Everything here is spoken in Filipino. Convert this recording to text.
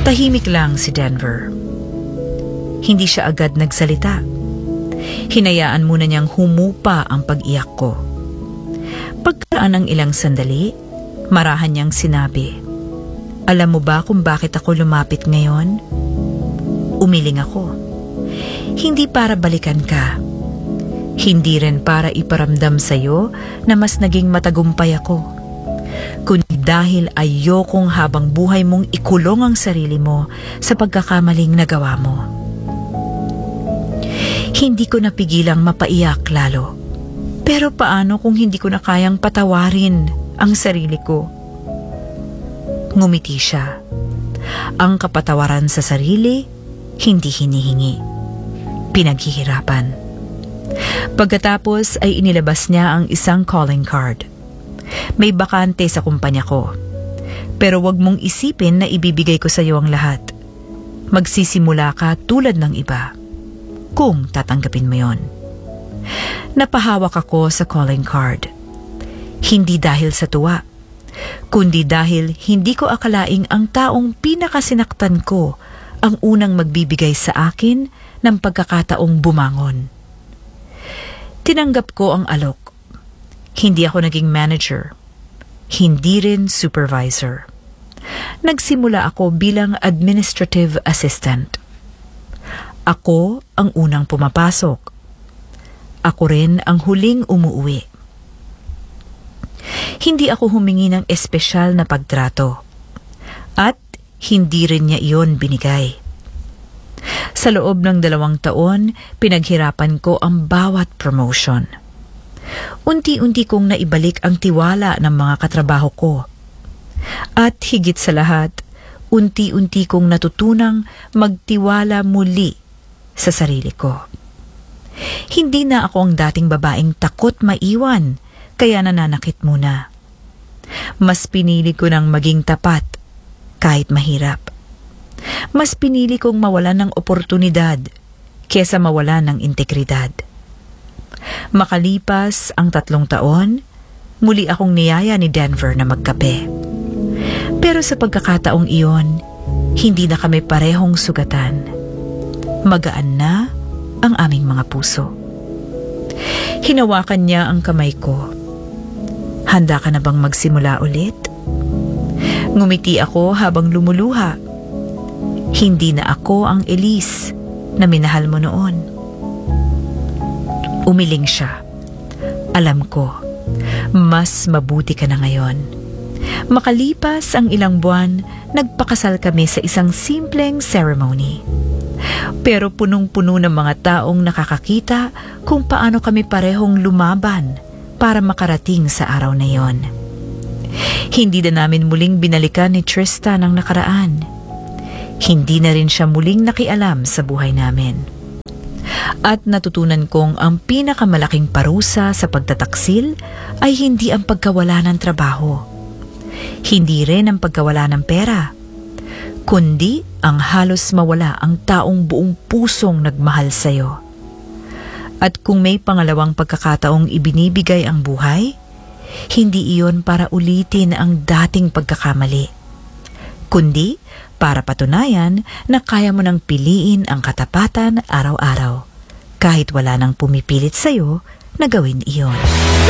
Tahimik lang si Denver. Hindi siya agad nagsalita. Hinayaan muna niyang humupa ang pag-iyak ko. Pagkaraan ng ilang sandali, marahan niyang sinabi, "Alam mo ba kung bakit ako lumapit ngayon?" Umiling ako. Hindi para balikan ka. Hindi rin para iparamdam sa'yo na mas naging matagumpay ako. Kundi dahil ayokong habang buhay mong ikulong ang sarili mo sa pagkakamaling nagawa mo. Hindi ko napigilang mapaiyak lalo. Pero paano kung hindi ko na kayang patawarin ang sarili ko? Ngumiti siya. Ang kapatawaran sa sarili, hindi hinihingi. Pinaghihirapan. Pagkatapos ay inilabas niya ang isang calling card. May bakante sa kumpanya ko. Pero wag mong isipin na ibibigay ko sa iyo ang lahat. Magsisimula ka tulad ng iba. Kung tatanggapin mo yon. Napahawak ako sa calling card. Hindi dahil sa tuwa, kundi dahil hindi ko akalaing ang taong pinakasinaktan ko ang unang magbibigay sa akin ng pagkakataong bumangon. Tinanggap ko ang alok. Hindi ako naging manager. Hindi rin supervisor. Nagsimula ako bilang administrative assistant. Ako ang unang pumapasok. Ako rin ang huling umuwi. Hindi ako humingi ng espesyal na pagtrato. At hindi rin niya iyon binigay. Sa loob ng 2 taon, pinaghirapan ko ang bawat promotion. Unti-unti kong naibalik ang tiwala ng mga katrabaho ko. At higit sa lahat, unti-unti kong natutunang magtiwala muli sa sarili ko. Hindi na ako ang dating babaeng takot maiwan, kaya nananakit muna. Mas pinili ko ng maging tapat kahit mahirap. Mas pinili kong mawalan ng oportunidad kesa mawalan ng integridad. Makalipas ang 3 taon, muli akong niyaya ni Denver na magkape. Pero sa pagkakataong iyon, hindi na kami parehong sugatan. Magaan na ang aming mga puso. Hinawakan niya ang kamay ko. Handa ka na bang magsimula ulit? Ngumiti ako habang lumuluha. Hindi na ako ang Elise na minahal mo noon. Umiling siya. Alam ko, mas mabuti ka na ngayon. Makalipas ang ilang buwan, nagpakasal kami sa isang simpleng ceremony. Pero punong-puno ng mga taong nakakakita kung paano kami parehong lumaban para makarating sa araw na yon. Hindi na namin muling binalikan ni Tristan ang nakaraan. Hindi na rin siya muling nakialam sa buhay namin. At natutunan kong ang pinakamalaking parusa sa pagtataksil ay hindi ang pagkawala ng trabaho. Hindi rin ang pagkawala ng pera, kundi ang halos mawala ang taong buong pusong nagmahal sa'yo. At kung may pangalawang pagkakataong ibinibigay ang buhay, hindi iyon para ulitin ang dating pagkakamali, kundi para patunayan na kaya mo nang piliin ang katapatan araw-araw, kahit wala nang pumipilit sa'yo na gawin iyon.